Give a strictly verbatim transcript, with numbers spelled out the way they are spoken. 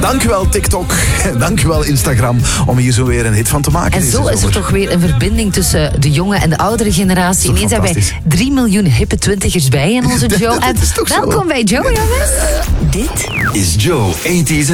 Dankjewel TikTok, dankjewel Instagram om hier zo weer een hit van te maken. En zo is er toch weer een verbinding tussen de jonge en de oudere generatie. Ineens hebben wij drie miljoen hippe twintigers bij in onze Joe. En welkom bij Joe, jongens. Dit is Joe, tachtiger.